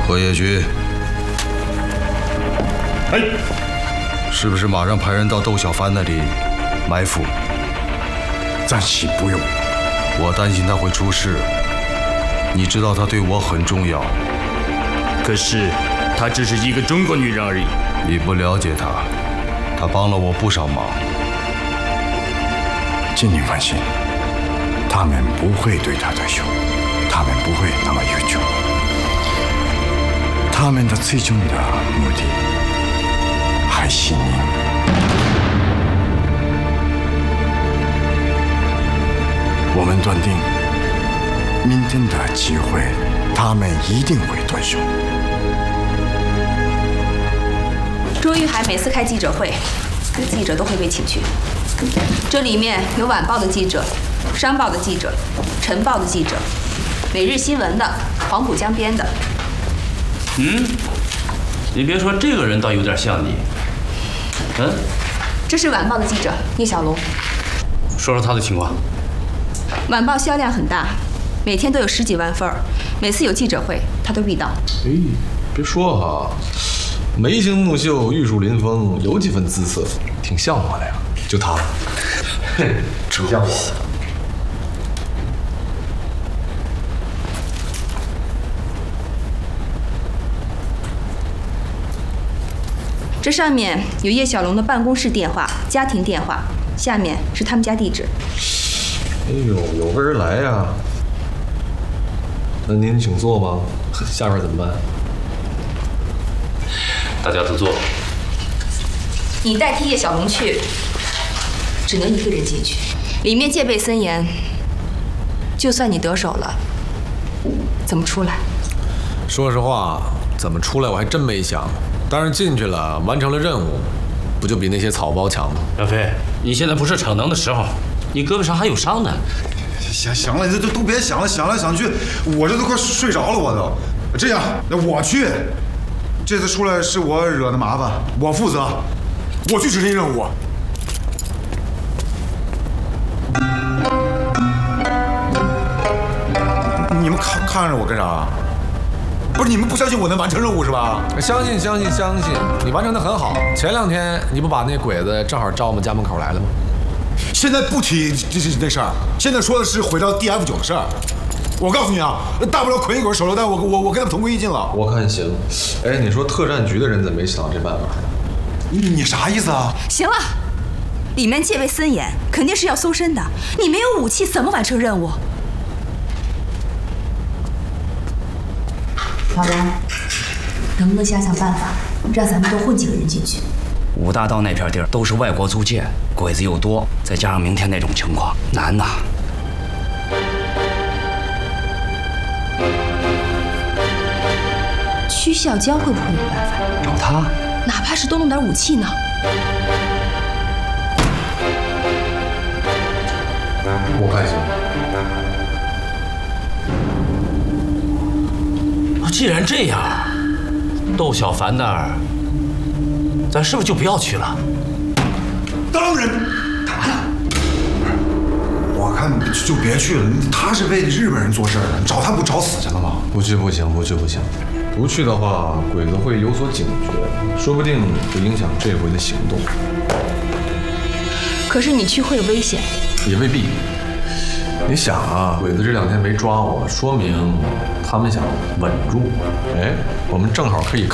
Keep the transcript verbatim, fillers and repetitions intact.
何野君， 哎， 是不是马上派人到窦小凡那里埋伏？ 暂时不用。 我担心他会出事。你知道他对我很重要。 可是，她只是一个中国女人而已。 你不了解她，她帮了我不少忙。 请您放心，他们不会对他动手，他们不会那么愚蠢。他们的最终的目的还是您。我们断定，明天的机会，他们一定会动手。 朱玉海每次开记者会，记者都会被请去。这里面有晚报的记者、商报的记者、晨报的记者、每日新闻的、黄浦江边的。 嗯，你别说，这个人倒有点像你。嗯， 这是晚报的记者聂小龙。 说说他的情况。 晚报销量很大，每天都有十几万份儿，每次有记者会他都必到。 哎，别说哈，眉清目秀、玉树临风，有几分姿色，挺像我的呀。就他，挺像我的。 这上面有叶小龙的办公室电话、家庭电话，下面是他们家地址。 哎呦，有备而来呀！那您请坐吧，下边怎么办？ 大家都坐。 你代替叶小龙去，只能一个人进去，里面戒备森严。就算你得手了，怎么出来？ 说实话，怎么出来我还真没想。但是进去了，完成了任务，不就比那些草包强吗？ 杨飞，你现在不是逞能的时候，你胳膊上还有伤呢。 行行了，这都都别想了，想来想去，我这都快睡着了，我都。这样，那我去。这次出来是我惹的麻烦，我负责，我去执行任务。你们看看着我干啥？不是你们不相信我能完成任务是吧？ 相信相信相信，你完成的很好。前两天你不把那鬼子正好招我们家门口来了吗？ 现在不提这这那事儿，现在说的是毁掉 D F 九的事儿。我告诉你啊，大不了捆一捆手榴弹，我我我跟他们同归于尽了。 我看行。哎，你说特战局的人怎么没想到这办法？ 你你啥意思啊？ 行了，里面戒备森严，肯定是要搜身的。你没有武器，怎么完成任务？老梁，能不能想想办法，让咱们多混几个人进去？ 五大道那片地儿都是外国租界，鬼子又多，再加上明天那种情况，难呐。 曲小江会不会有办法？ 找他， 哪怕是多弄点武器呢？ 我看行。 既然这样，窦小凡那儿，咱是不是就不要去了？ 当然，干嘛呢？我看就别去了。他是为日本人做事的，找他不找死去了吗？ 不去不行，不去不行，不去的话，鬼子会有所警觉，说不定会影响这回的行动。 可是你去会有危险。 也未必。你想啊，鬼子这两天没抓我，说明他们想稳住。哎，我们正好可以